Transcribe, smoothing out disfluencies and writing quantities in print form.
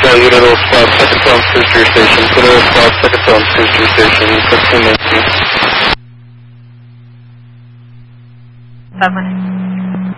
Hotel Unit Squad, second phone, cruise to your station. Unit Squad, second phone, cruise to your station. 1519. 7.